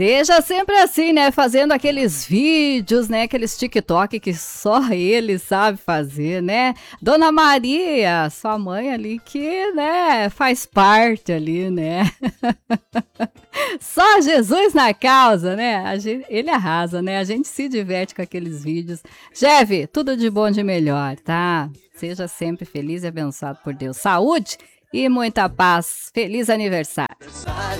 Seja sempre assim, né? Fazendo aqueles vídeos, né? Aqueles TikTok que só ele sabe fazer, né? Dona Maria, sua mãe ali que, né, faz parte ali, né? Só Jesus na causa, né? Ele arrasa, né? A gente se diverte com aqueles vídeos. Jeff, tudo de bom de melhor, tá? Seja sempre feliz e abençoado por Deus. Saúde e muita paz. Feliz aniversário.